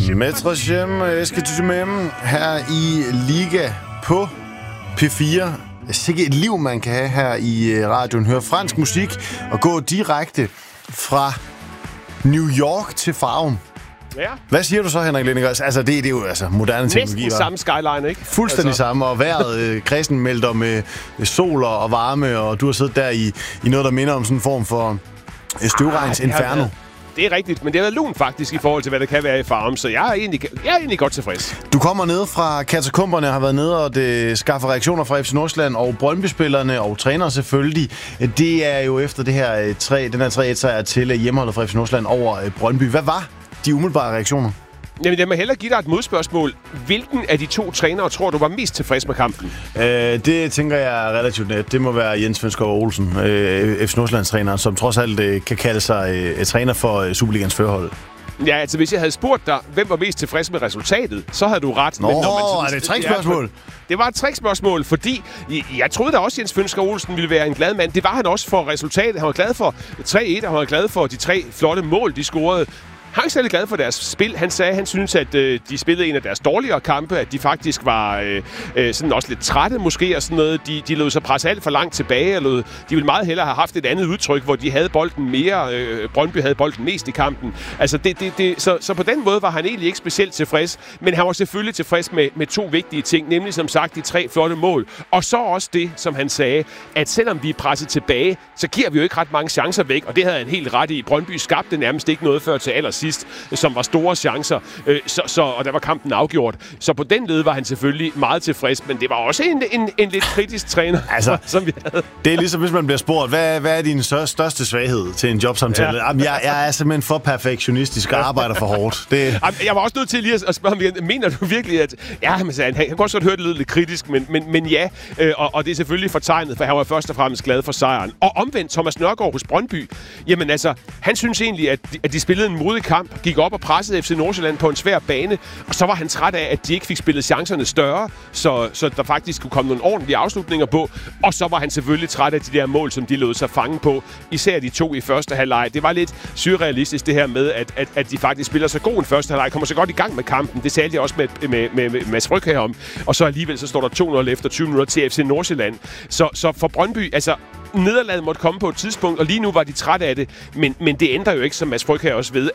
Metrosjem, Eske Tymem her i Liga på P4. Sikke et liv, man kan have her i radioen. Høre fransk musik og gå direkte fra New York til Farum. Ja. Hvad siger du så, Henrik Lindegård? Altså, det er jo moderne teknologi. Næsten samme skyline, ikke? Fuldstændig samme, og vejret kredsen melder med sol og varme, og du har siddet der i noget, der minder om sådan en form for støvregns inferno. Det er rigtigt, men det er lunt faktisk i forhold til, hvad det kan være i Farum, så jeg er egentlig godt tilfreds. Du kommer ned fra katakomberne og har været nede og skaffer reaktioner fra FC Nordsjælland og Brøndby-spillerne og trænere selvfølgelig. Det er jo efter den her 3-1-sejr til hjemmeholdet fra FC Nordsjælland over Brøndby. Hvad var de umiddelbare reaktioner? Jamen, jeg må hellere give dig et modspørgsmål. Hvilken af de to trænere tror du var mest tilfreds med kampen? Det tænker jeg er relativt net. Det må være Jens Fønskov Olsen, FC Nordsjællands-træneren, som trods alt kan kalde sig træner for Superligans førerhold. Ja, altså hvis jeg havde spurgt dig, hvem var mest tilfreds med resultatet, så havde du ret. Men er det et trickspørgsmål? Det var et trickspørgsmål, fordi jeg troede da også, Jens Fønskov Olsen ville være en glad mand. Det var han også for resultatet. Han var glad for 3-1, og han var glad for de 3 flotte mål, de scorede. Han er ikke særlig glad for deres spil. Han sagde, at han synes, at de spillede en af deres dårligere kampe, at de faktisk var sådan også lidt trætte måske og sådan noget. De lod sig presse alt for langt tilbage. De ville meget hellere have haft et andet udtryk, hvor de havde bolden mere. Brøndby havde bolden mest i kampen. Altså så på den måde var han egentlig ikke specielt tilfreds. Men han var selvfølgelig tilfreds med 2 vigtige ting, nemlig som sagt de 3 flotte mål. Og så også det, som han sagde, at selvom vi er presset tilbage, så giver vi jo ikke ret mange chancer væk. Og det havde han helt ret i. Brøndby skabte nærmest ikke noget før til allersidst, som var store chancer, og der var kampen afgjort. Så på den led var han selvfølgelig meget tilfreds, men det var også en lidt kritisk træner, som vi havde. Det er ligesom, hvis man bliver spurgt, hvad er din største svaghed til en jobsamtale? Ja. Jamen, jeg er simpelthen for perfektionistisk og arbejder for hårdt. Jeg var også nødt til lige at spørge ham igen, mener du virkelig, at... Ja, han kunne også godt høre, det lød lidt kritisk, men ja, og det er selvfølgelig fortegnet, for han var først og fremmest glad for sejren. Og omvendt, Thomas Nørgaard hos Brøndby, jamen altså, han synes egentlig, at de spillede en modig kamp, gik op og pressede FC Nordsjælland på en svær bane, og så var han træt af, at de ikke fik spillet chancerne større, så der faktisk kunne komme nogle ordentlige afslutninger på, og så var han selvfølgelig træt af de der mål, som de lod sig fange på, især de 2 i første halvleg. Det var lidt surrealistisk det her med, at de faktisk spiller så god en første halvleg, kommer så godt i gang med kampen. Det talte jeg også med Mads Fryg her om, og så alligevel så står der 2-0 efter 20 minutter til FC Nordsjælland. Så for Brøndby, altså nederlaget måtte komme på et tidspunkt, og lige nu var de trætte af det, men det ændrer jo ikke, som Mads Fryg her også ved,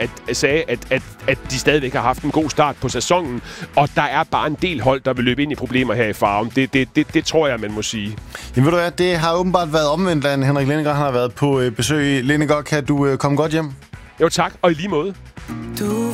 at de stadigvæk har haft en god start på sæsonen, og der er bare en del hold, der vil løbe ind i problemer her i Farum. Det tror jeg, man må sige. Jamen ved du hvad, det har åbenbart været omvendt, da Henrik Lindegård har været på besøg. Lindegård, kan du komme godt hjem? Jo tak, og i lige måde. Du